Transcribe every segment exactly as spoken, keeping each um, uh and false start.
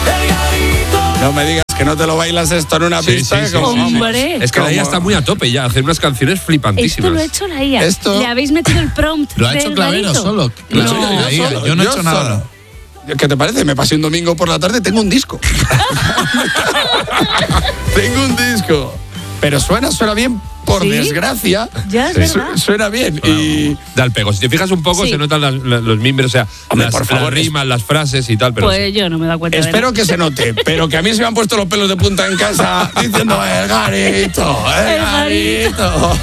No me digas que no te lo bailas esto en una Sí, pista. sí, sí, como, sí. vamos. Hombre. Es que la I A está muy a tope ya, hacer unas canciones flipantísimas. Esto lo ha hecho la I A. Esto- Le habéis metido el prompt. Lo ha del hecho Clavero garito. solo. Lo ha hecho No. la I A. solo, Yo no he hecho yo nada. solo. ¿Qué te parece? Me pasé un domingo por la tarde, tengo un disco. Tengo un disco. Pero suena, suena bien, por ¿Sí? desgracia. Ya es Su- verdad. Suena bien. Y Da el pego. Si te fijas un poco, Sí. se notan las- las- los mimbres, o sea, Hombre, las, por favor, las rimas, las frases y tal, pero Pues sí. yo no me he dado cuenta de espero nada. que se note, pero que a mí se me han puesto los pelos de punta en casa diciendo el garito, el El garito.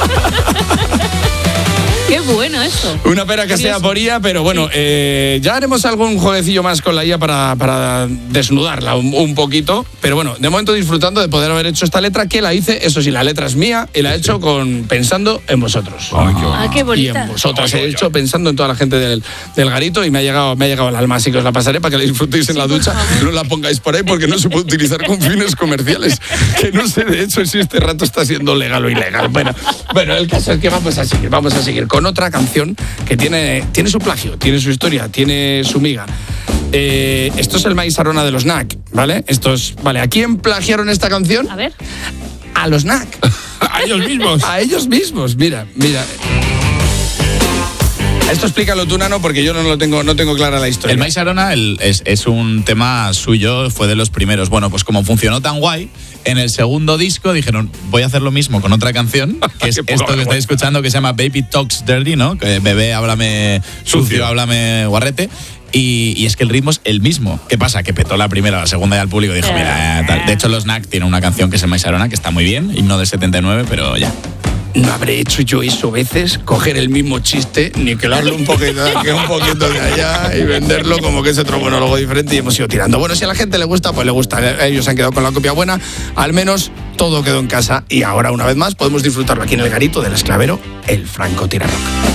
Qué bueno eso. Una pena que sea por I A, pero bueno, eh, ya haremos algún jueguecillo más con la I A para, para desnudarla un, un poquito. Pero bueno, de momento disfrutando de poder haber hecho esta letra, que la hice, eso sí, la letra es mía y la he hecho con pensando en vosotros. Ay, qué Ah, qué Y bonita. en vosotras he hecho pensando en toda la gente del, del garito y me ha llegado me ha llegado al alma, así que os la pasaré para que la disfrutéis en la ducha. No la pongáis por ahí porque no se puede utilizar con fines comerciales. Que no sé de hecho si este rato está siendo legal o ilegal. Bueno, bueno, el caso es que vamos a seguir, vamos a seguir con otra canción que tiene, tiene su plagio, tiene su historia, tiene su miga. Eh, esto es el Maíz Arona de los N A C, ¿vale? Estos, vale, ¿a quién plagiaron esta canción? A ver. A los N A C. A ellos mismos. A ellos mismos, mira, mira. Esto explícalo tú, Nano, porque yo no lo tengo, no tengo clara la historia. El Mais Arona el- es, es un tema suyo, fue de los primeros. Bueno, pues como funcionó tan guay, en el segundo disco dijeron, voy a hacer lo mismo con otra canción, que es Qué poca esto que vergüenza. estáis escuchando, que se llama Baby Talks Dirty, ¿no? Que bebé, háblame sucio, Sucio. háblame guarrete. Y, y es que el ritmo es el mismo. ¿Qué pasa? Que petó la primera, la segunda y al público dijo, mira, eh, tal. De hecho, los N A C tienen una canción que es el Mais Arona, que está muy bien, himno del setenta y nueve, pero ya. No habré hecho yo eso veces, coger el mismo chiste, niquelarlo un poquito de aquí, un poquito de allá y venderlo como que es otro monólogo diferente y hemos ido tirando. Bueno, si a la gente le gusta, pues le gusta. Ellos se han quedado con la copia buena, al menos todo quedó en casa y ahora una vez más podemos disfrutarlo aquí en el garito del esclavero, el francotirador.